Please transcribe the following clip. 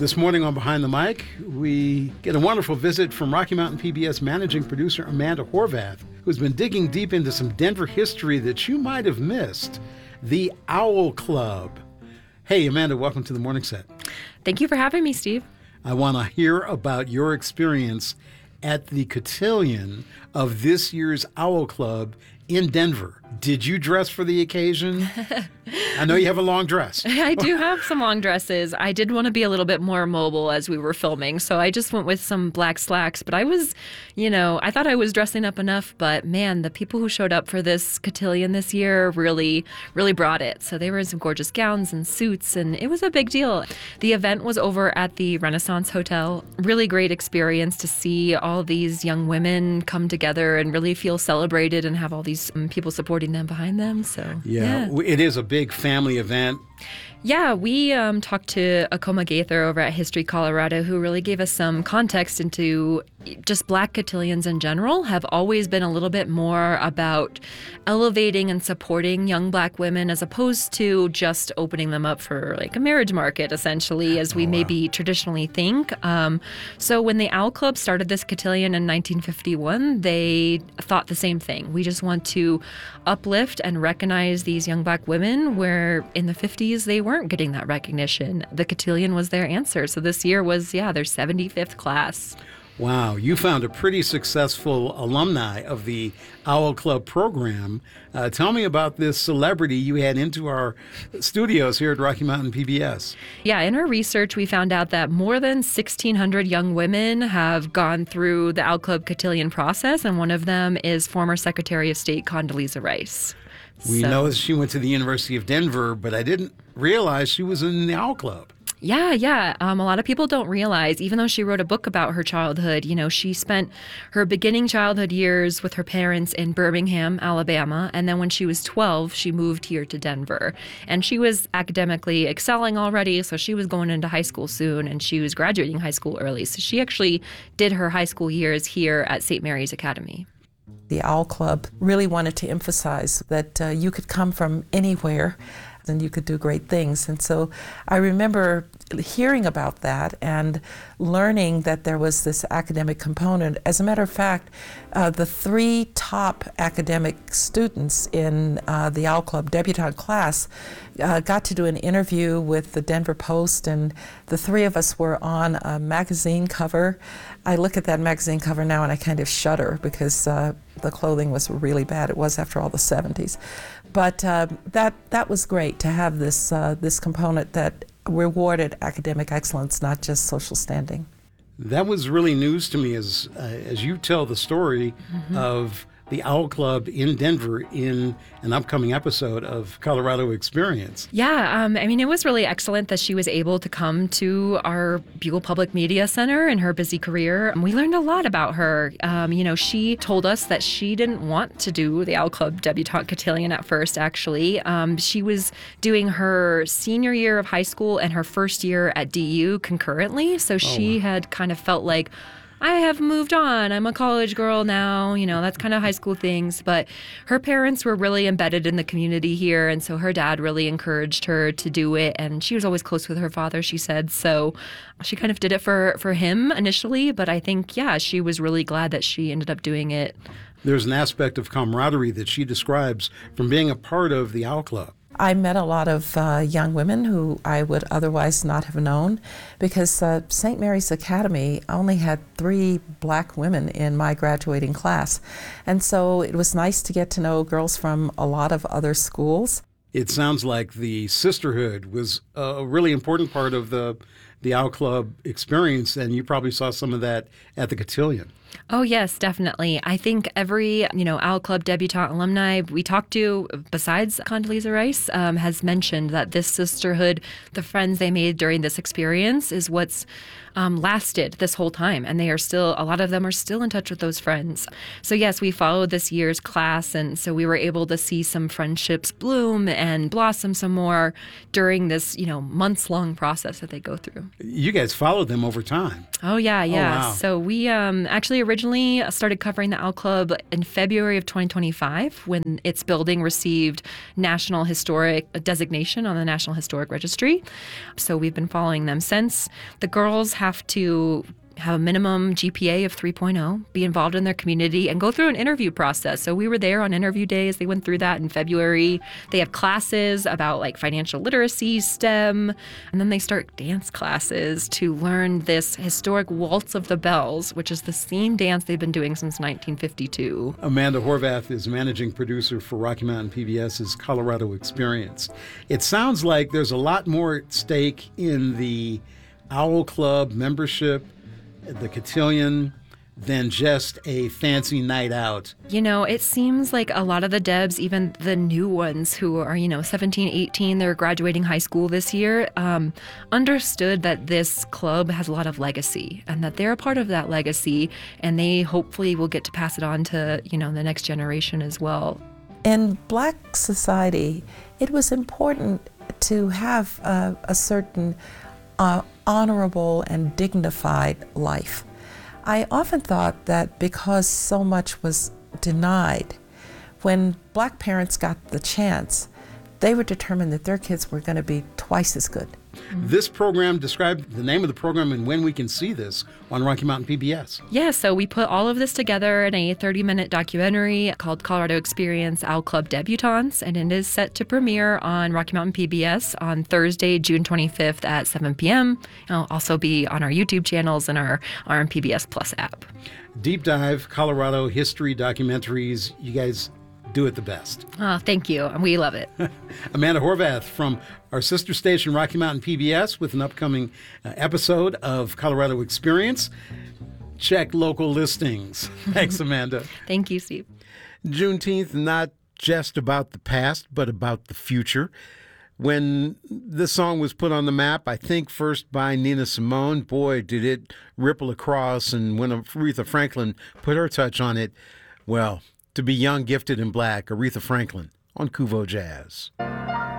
This morning on Behind the Mic, we get a wonderful visit from Rocky Mountain PBS managing producer Amanda Horvath, who's been digging deep into some Denver history that you might have missed, the Owl Club. Hey, Amanda, welcome to the Morning Set. Thank you for having me, Steve. I want to hear about your experience at the cotillion of this year's Owl Club in Denver. Did you dress for the occasion? I know you have a long dress. I do have some long dresses. I did want to be a little bit more mobile as we were filming, so I just went with some black slacks. But I was, I thought I was dressing up enough, but man, the people who showed up for this cotillion this year really, really brought it. So they were in some gorgeous gowns and suits, and it was a big deal. The event was over at the Renaissance Hotel. Really great experience to see all these young women come together and really feel celebrated and have all these people supporting them behind them. So yeah, it is a big family event. Yeah, we talked to Akoma Gaither over at History Colorado, who really gave us some context into just Black cotillions in general have always been a little bit more about elevating and supporting young Black women as opposed to just opening them up for like a marriage market, essentially, as we maybe traditionally think. So when the Owl Club started this cotillion in 1951, they thought the same thing. We just want to uplift and recognize these young Black women where in the 50s they weren't getting that recognition. The cotillion was their answer. So this year was, their 75th class. Wow, you found a pretty successful alumni of the Owl Club program. Tell me about this celebrity you had into our studios here at Rocky Mountain PBS. Yeah, in our research, we found out that more than 1,600 young women have gone through the Owl Club cotillion process, and one of them is former Secretary of State Condoleezza Rice. We know she went to the University of Denver, but I didn't realize she was in the Owl Club. Yeah. A lot of people don't realize, even though she wrote a book about her childhood, she spent her beginning childhood years with her parents in Birmingham, Alabama. And then when she was 12, she moved here to Denver. And she was academically excelling already, so she was going into high school soon, and she was graduating high school early. So she actually did her high school years here at St. Mary's Academy. The Owl Club really wanted to emphasize that you could come from anywhere and you could do great things. And so I remember hearing about that and learning that there was this academic component. As a matter of fact, the 3 top academic students in the Owl Club debutante class got to do an interview with the Denver Post, and the 3 of us were on a magazine cover. I look at that magazine cover now and I kind of shudder because the clothing was really bad. It was after all the 70s. But that was great to have this component that rewarded academic excellence, not just social standing. That was really news to me as you tell the story of the Owl Club in Denver in an upcoming episode of Colorado Experience. Yeah, it was really excellent that she was able to come to our Buell Public Media Center in her busy career. We learned a lot about her. She told us that she didn't want to do the Owl Club debutante cotillion at first, actually. She was doing her senior year of high school and her first year at DU concurrently, so she had kind of felt like, I have moved on. I'm a college girl now. That's kind of high school things. But her parents were really embedded in the community here. And so her dad really encouraged her to do it. And she was always close with her father, she said. So she kind of did it for him initially. But I think, she was really glad that she ended up doing it. There's an aspect of camaraderie that she describes from being a part of the Owl Club. I met a lot of young women who I would otherwise not have known because St. Mary's Academy only had 3 Black women in my graduating class. And so it was nice to get to know girls from a lot of other schools. It sounds like the sisterhood was a really important part of the Owl Club experience, and you probably saw some of that at the cotillion. Oh, yes, definitely. I think every, Owl Club debutante alumni we talked to, besides Condoleezza Rice, has mentioned that this sisterhood, the friends they made during this experience is what's lasted this whole time. And a lot of them are still in touch with those friends. So yes, we followed this year's class. And so we were able to see some friendships bloom and blossom some more during this, months long process that they go through. You guys followed them over time. Oh, yeah. wow. So we actually originally started covering the Owl Club in February of 2025 when its building received National Historic designation on the National Historic Registry. So we've been following them since. The girls have to have a minimum GPA of 3.0, be involved in their community, and go through an interview process. So we were there on interview days. They went through that in February. They have classes about like financial literacy, STEM, and then they start dance classes to learn this historic Waltz of the Bells, which is the same dance they've been doing since 1952. Amanda Horvath is managing producer for Rocky Mountain PBS's Colorado Experience. It sounds like there's a lot more at stake in the Owl Club membership, the cotillion, than just a fancy night out. You know, it seems like a lot of the Debs, even the new ones who are, 17, 18, they're graduating high school this year, understood that this club has a lot of legacy and that they're a part of that legacy, and they hopefully will get to pass it on to, the next generation as well. In Black society, it was important to have a certain honorable and dignified life. I often thought that because so much was denied, when Black parents got the chance, they were determined that their kids were going to be twice as good. This program, describe the name of the program and when we can see this on Rocky Mountain PBS. Yeah, so we put all of this together in a 30-minute documentary called Colorado Experience Owl Club Debutantes, and it is set to premiere on Rocky Mountain PBS on Thursday, June 25th at 7 p.m. It'll also be on our YouTube channels and our RMPBS Plus app. Deep dive Colorado history documentaries. You guys do it the best. Oh, thank you. We love it. Amanda Horvath from our sister station, Rocky Mountain PBS, with an upcoming episode of Colorado Experience. Check local listings. Thanks, Amanda. Thank you, Steve. Juneteenth, not just about the past, but about the future. When this song was put on the map, I think first by Nina Simone, boy, did it ripple across. And when Aretha Franklin put her touch on it, well, to be young, gifted, and black, Aretha Franklin on Kuvo Jazz.